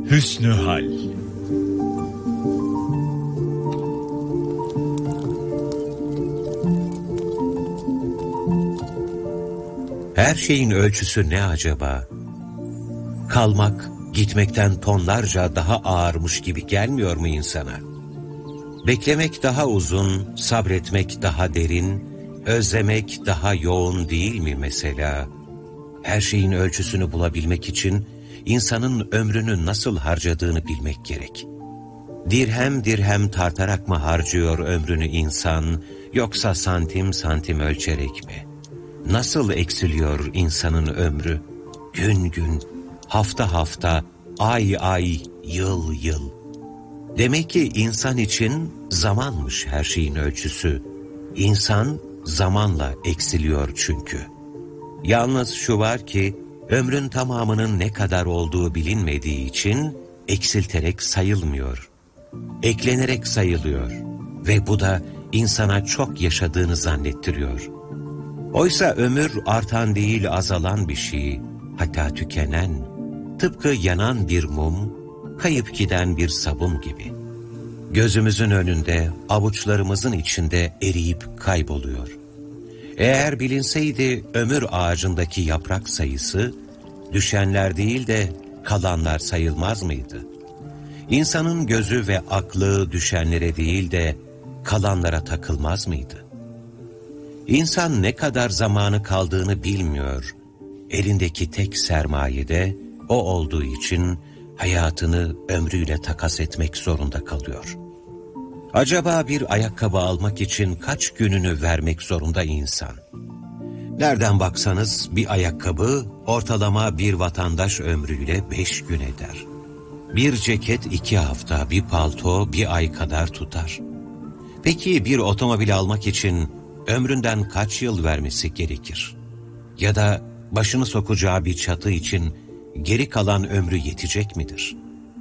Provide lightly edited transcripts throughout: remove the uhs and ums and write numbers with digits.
Hüsnü Hal. Her şeyin ölçüsü ne acaba? Kalmak, gitmekten tonlarca daha ağırmış gibi gelmiyor mu insana? Beklemek daha uzun, sabretmek daha derin, özlemek daha yoğun değil mi mesela? Her şeyin ölçüsünü bulabilmek için insanın ömrünü nasıl harcadığını bilmek gerek. Dirhem dirhem tartarak mı harcıyor ömrünü insan, yoksa santim santim ölçerek mi? Nasıl eksiliyor insanın ömrü? Gün gün, hafta hafta, ay ay, yıl yıl. Demek ki insan için zamanmış her şeyin ölçüsü. İnsan zamanla eksiliyor çünkü. Yalnız şu var ki, ömrün tamamının ne kadar olduğu bilinmediği için eksilterek sayılmıyor. Eklenerek sayılıyor ve bu da insana çok yaşadığını zannettiriyor. Oysa ömür artan değil azalan bir şey, hatta tükenen, tıpkı yanan bir mum, kayıp giden bir sabun gibi. Gözümüzün önünde, avuçlarımızın içinde eriyip kayboluyor. Eğer bilinseydi ömür ağacındaki yaprak sayısı, düşenler değil de kalanlar sayılmaz mıydı? İnsanın gözü ve aklı düşenlere değil de kalanlara takılmaz mıydı? İnsan ne kadar zamanı kaldığını bilmiyor. Elindeki tek sermaye de o olduğu için hayatını ömrüyle takas etmek zorunda kalıyor. Acaba bir ayakkabı almak için kaç gününü vermek zorunda insan? Nereden baksanız bir ayakkabı ortalama bir vatandaş ömrüyle 5 gün eder. Bir ceket 2 hafta, bir palto 1 ay kadar tutar. Peki bir otomobil almak için ömründen kaç yıl vermesi gerekir? Ya da başını sokacağı bir çatı için geri kalan ömrü yetecek midir?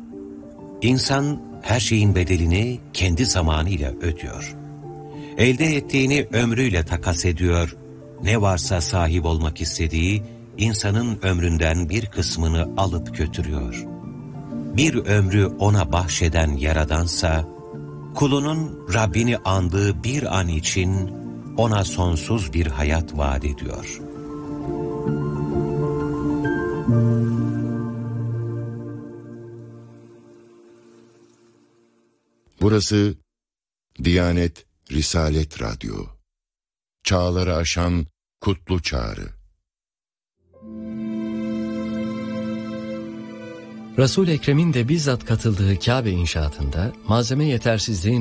İnsan her şeyin bedelini kendi zamanıyla ödüyor. Elde ettiğini ömrüyle takas ediyor. Ne varsa sahip olmak istediği insanın ömründen bir kısmını alıp götürüyor. Bir ömrü ona bahşeden Yaradansa, kulunun Rabbini andığı bir an için ona sonsuz bir hayat vaat ediyor. Burası Diyanet Risalet Radyo. Çağları aşan kutlu çağrı. Resul-i Ekrem'in de bizzat katıldığı Kabe inşaatında malzeme yetersizliği